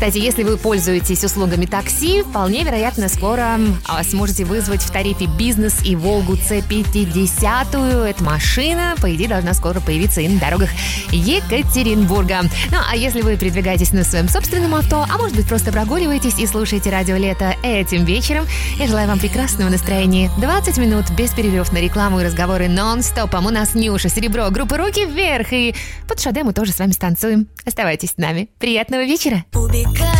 Кстати, если вы пользуетесь услугами такси, вполне вероятно, скоро сможете вызвать в тарифе «Бизнес» и «Волгу C50». Эта машина, по идее, должна скоро появиться и на дорогах Екатеринбурга. Ну, а если вы передвигаетесь на своем собственном авто, а может быть, просто прогуливаетесь и слушаете радио «Лето» этим вечером, я желаю вам прекрасного настроения. 20 минут без перерыв на рекламу и разговоры нон-стопом. У нас Нюша, Серебро, группа «Руки вверх». И под Шаде мы тоже с вами станцуем. Оставайтесь с нами. Приятного вечера!